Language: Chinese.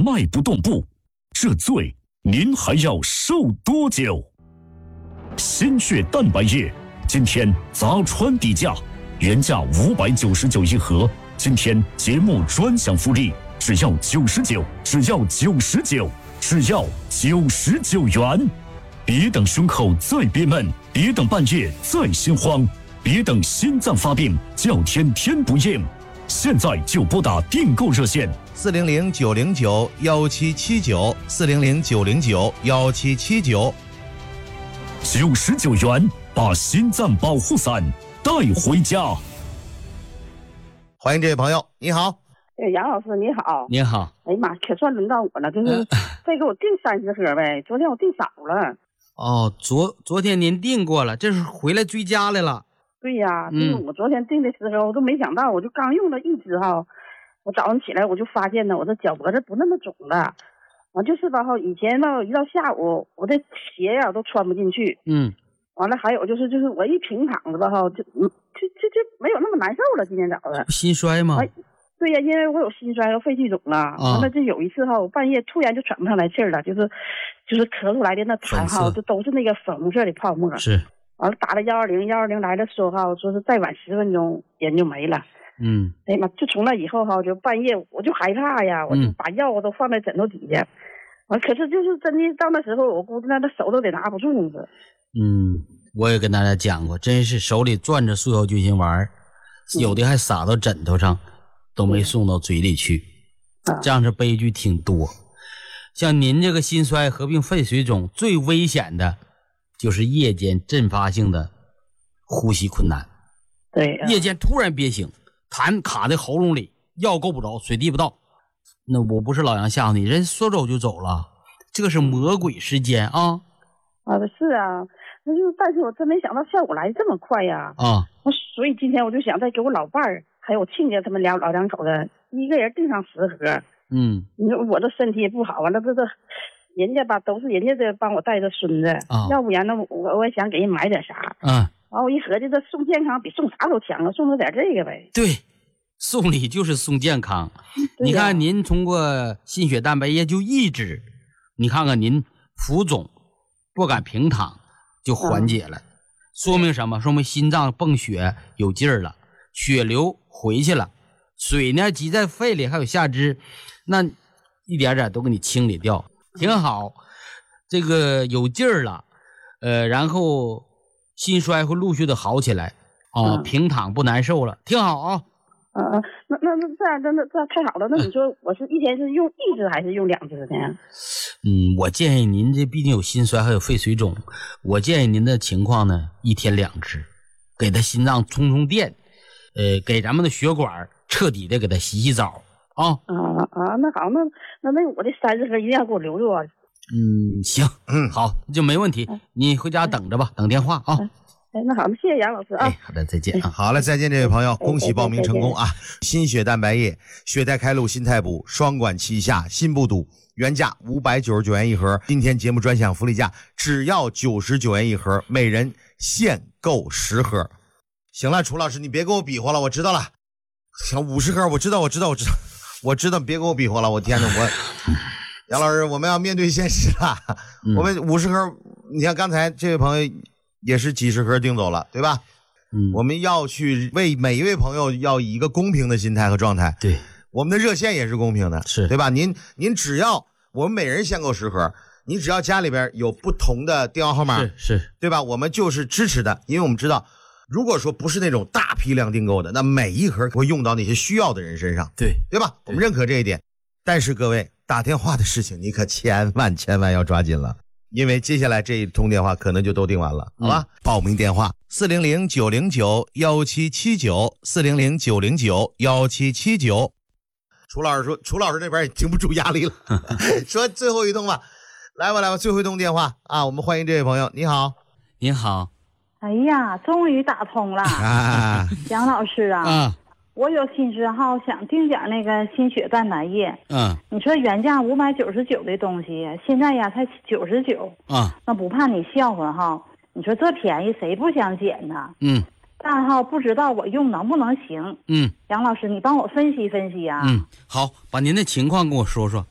迈不动步，这罪您还要受多久？心血蛋白液今天砸穿底价，原价599一盒，今天节目专享福利，只要99，只要99，只要99元。别等胸口再憋闷，别等半夜再心慌，别等心脏发病叫天天不应，现在就拨打订购热线 400-909-1779，400-909-1779， 99元把心脏保护伞带回家。 欢迎这位朋友，你好。 杨老师你好。 你好。 哎呀妈，可算轮到我了，就是再给我订30盒呗，昨天我订少了。 哦，昨天您订过了，这是回来追加来了。 对呀，就是我昨天订的时候，我都没想到，我就刚用了一支哈，我早上起来我就发现呢，我这脚脖子不那么肿了。完就是吧哈，以前吧一到下午，我的鞋呀都穿不进去。完了还有就是我一平躺着吧哈，就没有那么难受了。今天早上心衰吗？ 对呀，因为我有心衰和肺气肿了。完了就有一次哈，我半夜突然就喘不上来气儿了，就是咳出来的那痰哈，就都是那个粉红色的泡沫。 是。 完了打了120来了说哈，说是再晚10分钟人就没了。哎呀妈，就从那以后哈，就半夜我就害怕呀，我就把药都放在枕头底下。完可是就是真的到那时候，我估计那手都得拿不住似的。 我也跟大家讲过，真是手里攥着速效救心丸，有的还撒到枕头上，都没送到嘴里去，这样的悲剧挺多。像您这个心衰合并肺水肿，最危险的就是夜间阵发性的呼吸困难。 对， 夜间突然憋醒，痰卡在喉咙里，药够不着，水递不到。那我不是老杨吓唬你，人说走就走了，这个是魔鬼时间啊！ 是啊，那就但是我真没想到效果来这么快呀！所以今天我就想再给我老伴儿还有亲家他们老两口子一个人订上10盒。你说我这身体也不好，完了这人家吧都是人家这帮我带着孙子，要不然呢我也想给人买点啥。完我一合计，这送健康比送啥都强了，送他点这个呗。 对，送礼就是送健康。你看您通过心血蛋白液就一支，你看看您浮肿不敢平躺就缓解了，说明什么？说明心脏泵血有劲儿了，血流回去了，水呢积在肺里还有下肢，那一点点都给你清理掉，挺好。这个有劲儿了，然后心衰会陆续的好起来平躺不难受了，挺好啊。 那这样真的这样太好了。那你说我是一天是用1支还是用2支呢？ 我建议您这毕竟有心衰还有肺水肿，我建议您的情况呢1天2支，给他心脏充电，给咱们的血管彻底的给他洗澡啊。 那好，那我这30盒一定要给我留着啊。 行，好，就没问题，你回家等着吧，等电话啊。 那好，谢谢杨老师啊。 好的，再见。 好了，再见，这位朋友，恭喜报名成功啊！心血蛋白液、血态开路、心态补，双管齐下，心不堵。原价599元一盒，今天节目专享福利价只要99元一盒，每人限购10盒。行了，楚老师，你别给我比划了，我知道了。行，50盒，我知道，别给我比划了，我天哪，杨老师，我们要面对现实了。我们50盒，你看刚才这位朋友也是几十盒订走了，对吧？我们要去为每一位朋友要以一个公平的心态和状态。 对， 我们的热线也是公平的， 是对吧？您只要我们每人限购10盒，您只要家里边有不同的电话号码， 是， 对吧？我们就是支持的，因为我们知道，如果说不是那种大批量订购的，那每一盒会用到那些需要的人身上，对吧？我们认可这一点。但是各位打电话的事情，你可千万要抓紧了。因为接下来这一通电话可能就都订完了，好吧？报名电话400-909-1779 400-909-1779。楚老师说，楚老师那边也经不住压力了，说最后一通吧，来吧，最后一通电话啊！我们欢迎这位朋友，你好， 您好。 哎呀，终于打通了杨老师啊，我有心思哈，想订点那个心血蛋白液。你说原价599的东西，现在呀才99。那不怕你笑话哈？你说这便宜谁不想捡呢？但哈不知道我用能不能行。杨老师，你帮我分析分析啊。 好，把您的情况跟我说说。